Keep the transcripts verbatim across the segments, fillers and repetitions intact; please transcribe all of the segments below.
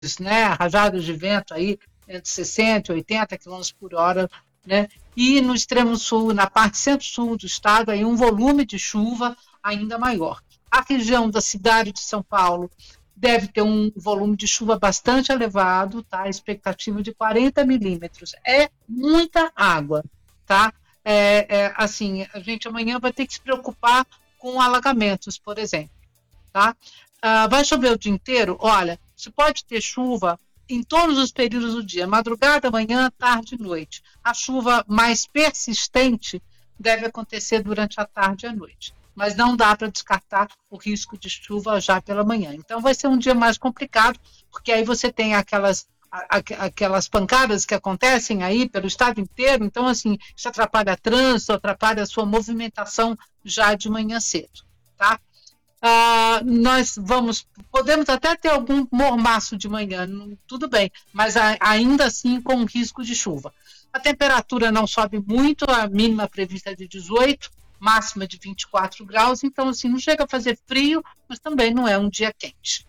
né, rajadas de vento aí entre sessenta e oitenta quilômetros por hora, né, e no extremo sul, na parte centro-sul do estado, aí um volume de chuva ainda maior. A região da cidade de São Paulo deve ter um volume de chuva bastante elevado, tá? A expectativa de quarenta milímetros. É muita água, tá? É, é, assim, a gente amanhã vai ter que se preocupar com alagamentos, por exemplo, tá? Ah, vai chover o dia inteiro? Olha, você pode ter chuva em todos os períodos do dia, madrugada, manhã, tarde e noite. A chuva mais persistente deve acontecer durante a tarde e a noite, mas não dá para descartar o risco de chuva já pela manhã. Então vai ser um dia mais complicado, porque aí você tem aquelas, aquelas pancadas que acontecem aí pelo estado inteiro, então assim, isso atrapalha trânsito, atrapalha a sua movimentação já de manhã cedo, tá? Ah, nós vamos, podemos até ter algum mormaço de manhã, não, tudo bem, mas a, ainda assim com risco de chuva. A temperatura não sobe muito, a mínima prevista é de dezoito, máxima de vinte e quatro graus, então assim, não chega a fazer frio, mas também não é um dia quente.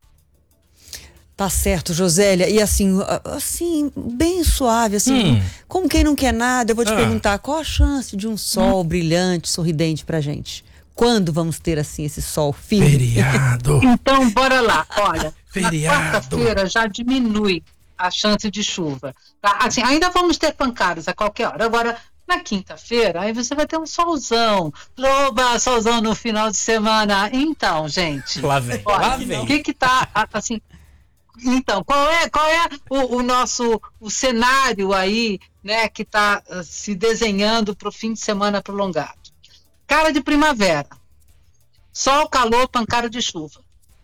Tá certo, Josélia, e assim, assim, bem suave, assim, hum. como quem não quer nada, eu vou te ah. perguntar, qual a chance de um sol hum. brilhante, sorridente pra gente? Quando vamos ter, assim, esse sol firme? Feriado. Então, bora lá. Olha, Feriado. Na quarta-feira já diminui a chance de chuva. Tá? Assim, ainda vamos ter pancadas a qualquer hora. Agora, na quinta-feira, aí você vai ter um solzão. Oba, solzão no final de semana. Então, gente. Lá vem. Olha, lá vem. O que que tá, assim... Então, qual é, qual é o, o nosso o cenário aí, né, que está uh, se desenhando para o fim de semana prolongado? Cara de primavera. Sol, calor, pancada de chuva.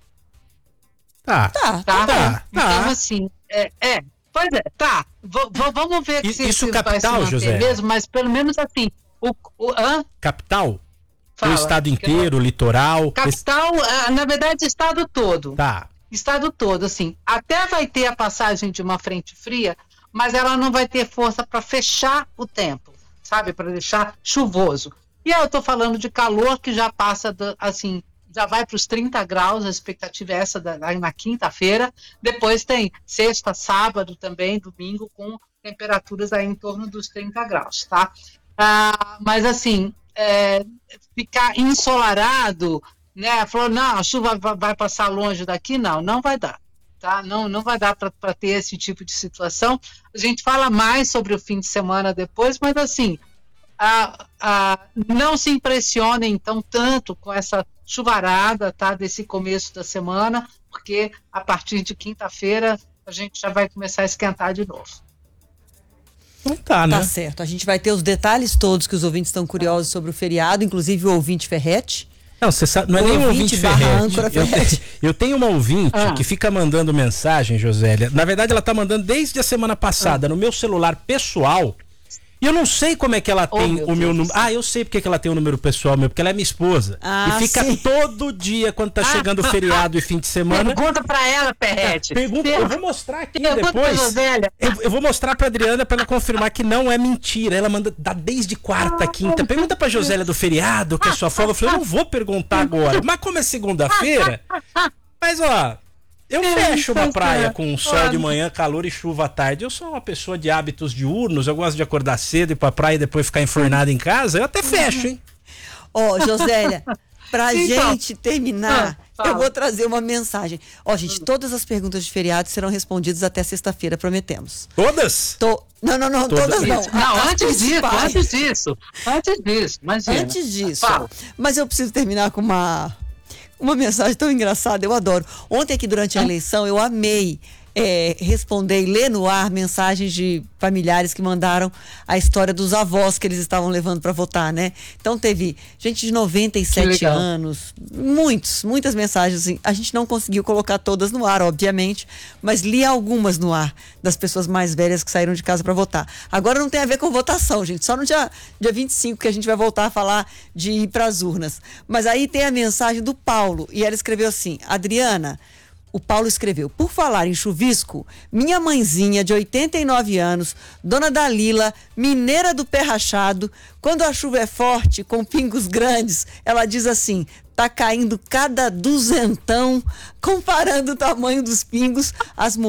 Tá. Tá. Tá? tá então, tá. assim, é, é. Pois é, tá. V vamos ver I, se isso se capital, vai se manter José? mesmo, mas pelo menos assim. O, o, hã? Capital? Fala, o estado inteiro, eu... litoral? Capital, esse... na verdade, estado todo. Tá. Estado todo, assim. Até vai ter a passagem de uma frente fria, mas ela não vai ter força para fechar o tempo, sabe? Para deixar chuvoso. E aí eu estou falando de calor que já passa, do, assim, já vai para os trinta graus, a expectativa é essa da, na quinta-feira. Depois tem sexta, sábado também, domingo, com temperaturas aí em torno dos trinta graus, tá? Ah, mas assim, é, ficar ensolarado, né? Falou, não, a chuva vai passar longe daqui, não, não vai dar. Tá? Não, não vai dar para ter esse tipo de situação. A gente fala mais sobre o fim de semana depois, mas assim, a, a, não se impressionem então tanto com essa chuvarada, tá, desse começo da semana, porque a partir de quinta-feira a gente já vai começar a esquentar de novo. Não tá, né? Tá certo. A gente vai ter os detalhes todos que os ouvintes estão curiosos sobre o feriado, inclusive o ouvinte Ferretti. Não, você sabe, não é nem um ouvinte Ferretti. Eu, te, eu tenho uma ouvinte ah. que fica mandando mensagem, Josélia. Na verdade, ela tá mandando desde a semana passada ah. no meu celular pessoal. E eu não sei como é que ela tem oh, meu o meu número. Ah, eu sei porque que ela tem o número pessoal meu, porque ela é minha esposa. Ah, e fica sim. todo dia, quando tá chegando o feriado e fim de semana. Pergunta pra ela, Ferretti. Pergunta, eu vou mostrar aqui Pergunta depois. Eu, eu vou mostrar pra Adriana pra ela confirmar que não é mentira. Ela manda dá desde quarta, quinta. Pergunta pra Josélia do feriado, que é sua folga. Eu falei, eu não vou perguntar agora. Mas como é segunda-feira? Mas ó. Eu fecho uma praia com sol de manhã, calor e chuva à tarde. Eu sou uma pessoa de hábitos diurnos, eu gosto de acordar cedo e ir pra praia e depois ficar enfornado em casa. Eu até fecho, hein? Ó, oh, Josélia, pra então, gente terminar, ah, eu vou trazer uma mensagem. Ó, oh, gente, todas as perguntas de feriado serão respondidas até sexta-feira, prometemos. Todas? Tô... Não, não, não, todas, todas não. Não, as antes disso, antes disso. Antes disso, imagina. Antes disso. Fala. Mas eu preciso terminar com uma... Uma mensagem tão engraçada, eu adoro. Ontem aqui durante a eleição eu amei é, responder e ler no ar mensagens de familiares que mandaram a história dos avós que eles estavam levando para votar, né? Então teve gente de noventa e sete anos, muitos, muitas mensagens assim. A gente não conseguiu colocar todas no ar, obviamente, mas li algumas no ar das pessoas mais velhas que saíram de casa para votar. Agora não tem a ver com votação, gente, só no dia, dia vinte e cinco que a gente vai voltar a falar de ir para as urnas. Mas aí tem a mensagem do Paulo e ela escreveu assim: Adriana, o Paulo escreveu, por falar em chuvisco, minha mãezinha de oitenta e nove anos, dona Dalila, mineira do pé rachado, quando a chuva é forte, com pingos grandes, ela diz assim, tá caindo cada duzentão, comparando o tamanho dos pingos, as